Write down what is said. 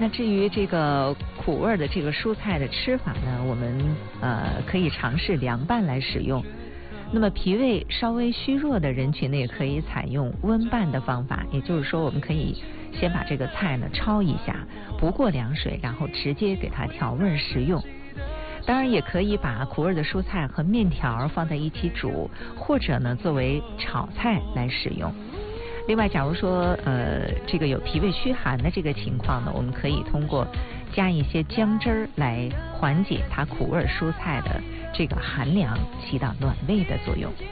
那至于这个苦味的这个蔬菜的吃法呢，我们可以尝试凉拌来使用。那么脾胃稍微虚弱的人群呢，也可以采用温拌的方法，也就是说，我们可以先把这个菜呢焯一下，不过凉水，然后直接给它调味食用。当然也可以把苦味的蔬菜和面条放在一起煮，或者呢作为炒菜来使用。另外，假如说这个有脾胃虚寒的这个情况呢，我们可以通过加一些姜汁儿来缓解它苦味蔬菜的这个寒凉，起到暖胃的作用。